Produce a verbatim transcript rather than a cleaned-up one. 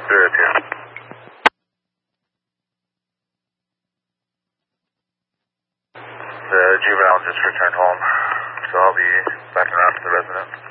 zero two. The juvenile just returned home, so I'll be backing around to the resident.